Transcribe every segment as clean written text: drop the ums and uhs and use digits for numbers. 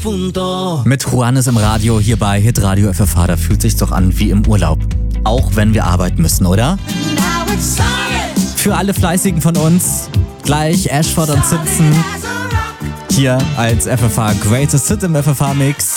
Mit Juanes im Radio hier bei Hitradio FFH, da fühlt sich's doch an wie im Urlaub. Auch wenn wir arbeiten müssen, oder? Für alle Fleißigen von uns, gleich Ashford und Simpson hier als FFH Greatest Hit im FFH-Mix.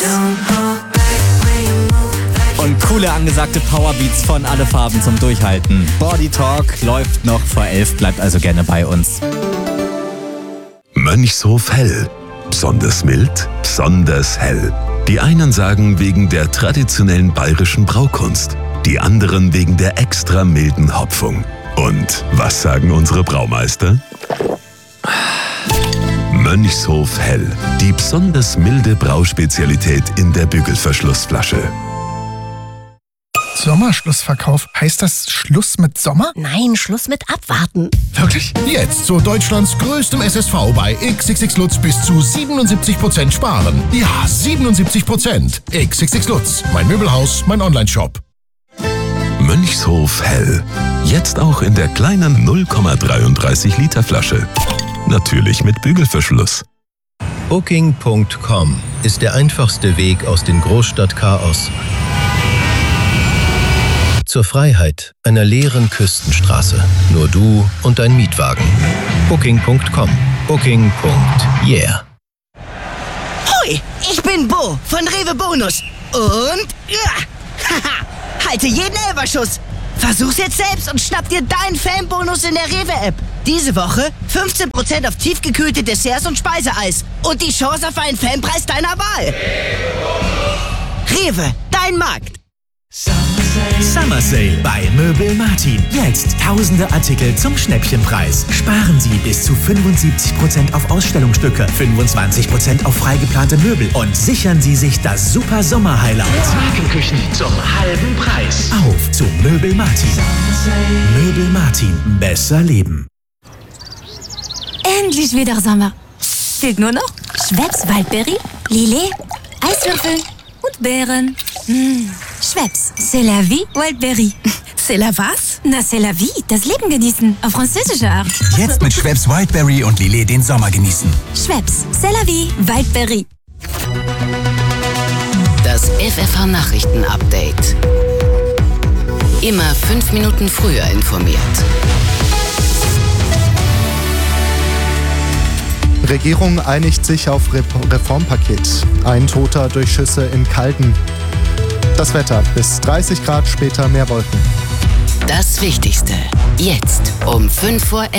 Und coole angesagte Powerbeats von Alle Farben zum Durchhalten. Body Talk läuft noch vor 11, bleibt also gerne bei uns. Mönchshof Hell. Besonders mild, besonders hell. Die einen sagen wegen der traditionellen bayerischen Braukunst, die anderen wegen der extra milden Hopfung. Und was sagen unsere Braumeister? Mönchshof Hell, die besonders milde Brauspezialität in der Bügelverschlussflasche. Sommerschlussverkauf. Heißt das Schluss mit Sommer? Nein, Schluss mit Abwarten. Wirklich? Jetzt zu Deutschlands größtem SSV bei XXX Lutz bis zu 77% sparen. Ja, 77%. XXX Lutz. Mein Möbelhaus, mein Onlineshop. Mönchshof Hell. Jetzt auch in der kleinen 0,33 Liter Flasche. Natürlich mit Bügelverschluss. Booking.com ist der einfachste Weg aus dem Großstadtchaos zur Freiheit einer leeren Küstenstraße. Nur du und dein Mietwagen. Booking.com. Booking.yeah. Hui, ich bin Bo von Rewe Bonus. Und halte jeden Elferschuss. Versuch's jetzt selbst und schnapp dir deinen Fanbonus in der Rewe-App. Diese Woche 15% auf tiefgekühlte Desserts und Speiseeis. Und die Chance auf einen Fanpreis deiner Wahl. Rewe, dein Markt. Summer Sale bei Möbel Martin. Jetzt tausende Artikel zum Schnäppchenpreis. Sparen Sie bis zu 75% auf Ausstellungsstücke, 25% auf freigeplante Möbel und sichern Sie sich das super Sommer-Highlight. Markenküchen zum halben Preis. Auf zu Möbel Martin. Möbel Martin. Besser leben. Endlich wieder Sommer. Fehlt nur noch Schweppes Waldberry, Lillet, Eiswürfel und Beeren. Schweppes, c'est la vie, Wildberry. C'est la was? Na, c'est la vie, das Leben genießen, auf französische Art. Jetzt mit Schweppes Wildberry und Lillet den Sommer genießen. Schweppes, c'est la vie, Wildberry. Das FFH-Nachrichten-Update. Immer 5 Minuten früher informiert. Regierung einigt sich auf Reformpaket. Ein Toter durch Schüsse in Calden. Das Wetter, bis 30 Grad, später mehr Wolken. Das Wichtigste, jetzt um 5:11 Uhr.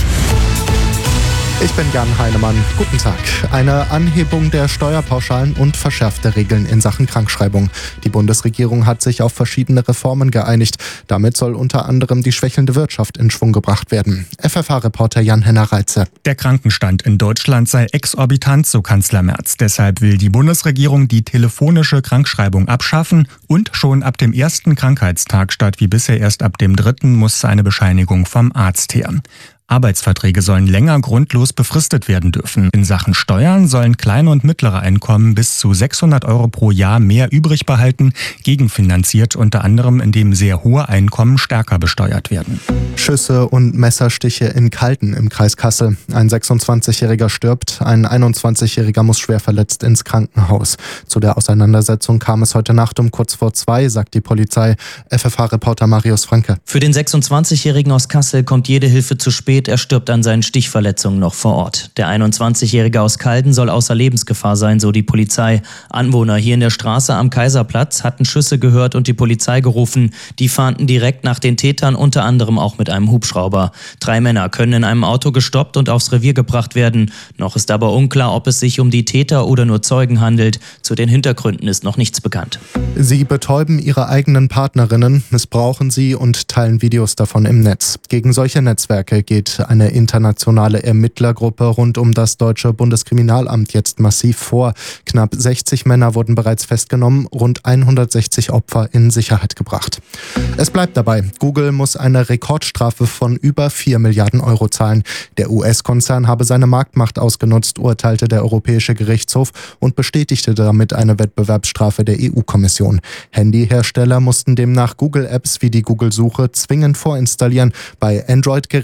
Ich bin Jan Heinemann. Guten Tag. Eine Anhebung der Steuerpauschalen und verschärfte Regeln in Sachen Krankschreibung. Die Bundesregierung hat sich auf verschiedene Reformen geeinigt. Damit soll unter anderem die schwächelnde Wirtschaft in Schwung gebracht werden. FFH-Reporter Jan-Henner Reitze. Der Krankenstand in Deutschland sei exorbitant, so Kanzler Merz. Deshalb will die Bundesregierung die telefonische Krankschreibung abschaffen und schon ab dem ersten Krankheitstag statt wie bisher erst ab dem 3. muss eine Bescheinigung vom Arzt her. Arbeitsverträge sollen länger grundlos befristet werden dürfen. In Sachen Steuern sollen kleine und mittlere Einkommen bis zu 600 € pro Jahr mehr übrig behalten, gegenfinanziert unter anderem, indem sehr hohe Einkommen stärker besteuert werden. Schüsse und Messerstiche in Calden im Kreis Kassel. Ein 26-Jähriger stirbt, ein 21-Jähriger muss schwer verletzt ins Krankenhaus. Zu der Auseinandersetzung kam es heute Nacht um kurz vor 2, sagt die Polizei. FFH-Reporter Marius Franke. Für den 26-Jährigen aus Kassel kommt jede Hilfe zu spät. Er stirbt an seinen Stichverletzungen noch vor Ort. Der 21-Jährige aus Calden soll außer Lebensgefahr sein, so die Polizei. Anwohner hier in der Straße am Kaiserplatz hatten Schüsse gehört und die Polizei gerufen. Die fahnden direkt nach den Tätern, unter anderem auch mit einem Hubschrauber. 3 Männer können in einem Auto gestoppt und aufs Revier gebracht werden. Noch ist aber unklar, ob es sich um die Täter oder nur Zeugen handelt. Zu den Hintergründen ist noch nichts bekannt. Sie betäuben ihre eigenen Partnerinnen, missbrauchen sie und teilen Videos davon im Netz. Gegen solche Netzwerke geht eine internationale Ermittlergruppe rund um das deutsche Bundeskriminalamt jetzt massiv vor. Knapp 60 Männer wurden bereits festgenommen, rund 160 Opfer in Sicherheit gebracht. Es bleibt dabei, Google muss eine Rekordstrafe von über 4 Milliarden € zahlen. Der US-Konzern habe seine Marktmacht ausgenutzt, urteilte der Europäische Gerichtshof und bestätigte damit eine Wettbewerbsstrafe der EU-Kommission. Handyhersteller mussten demnach Google-Apps wie die Google-Suche zwingend vorinstallieren. Bei Android-Geräten hatten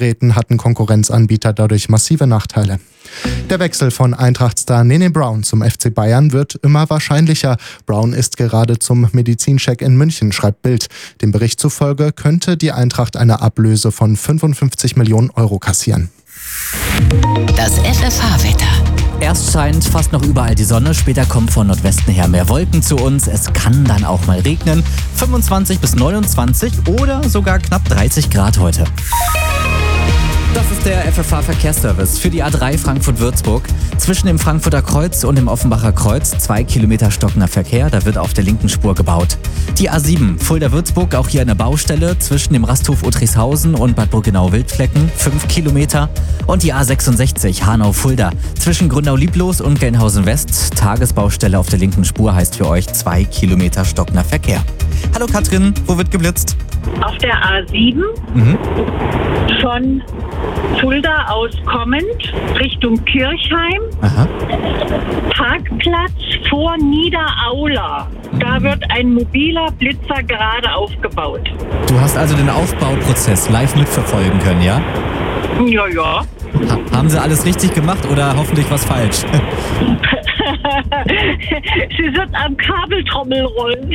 hatten Konkurrenzanbieter dadurch massive Nachteile. Der Wechsel von Eintracht-Star Nene Brown zum FC Bayern wird immer wahrscheinlicher. Brown ist gerade zum Medizincheck in München, schreibt Bild. Dem Bericht zufolge könnte die Eintracht eine Ablöse von 55 Millionen Euro kassieren. Das FFH-Wetter. Erst scheint fast noch überall die Sonne, später kommt von Nordwesten her mehr Wolken zu uns. Es kann dann auch mal regnen. 25 bis 29 oder sogar knapp 30 Grad heute. Das ist der FFH-Verkehrsservice für die A3 Frankfurt-Würzburg. Zwischen dem Frankfurter Kreuz und dem Offenbacher Kreuz 2 Kilometer stockender Verkehr, da wird auf der linken Spur gebaut. Die A7 Fulda-Würzburg, auch hier eine Baustelle zwischen dem Rasthof Uttrichshausen und Bad Burgenau-Wildflecken, 5 Kilometer. Und die A66 Hanau-Fulda zwischen Grünau-Lieblos und Gelnhausen-West, Tagesbaustelle auf der linken Spur, heißt für euch 2 Kilometer stockender Verkehr. Hallo Katrin, wo wird geblitzt? Auf der A7 von Fulda aus kommend Richtung Kirchheim. Aha. Parkplatz vor Niederaula. Da wird ein mobiler Blitzer gerade aufgebaut. Du hast also den Aufbauprozess live mitverfolgen können, ja? Ja, ja. Haben sie alles richtig gemacht oder hoffentlich was falsch? Sie wird am Kabeltrommel rollen.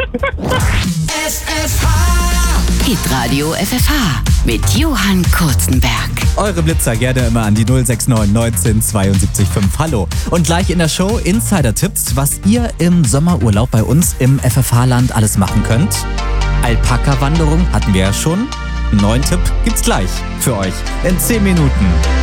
Hitradio FFH mit Johann Kurzenberg. Eure Blitzer gerne immer an die 069 19 72 5. Hallo. Und gleich in der Show Insider-Tipps, was ihr im Sommerurlaub bei uns im FFH-Land alles machen könnt. Alpaka-Wanderung hatten wir ja schon. Einen neuen Tipp gibt's gleich für euch in 10 Minuten.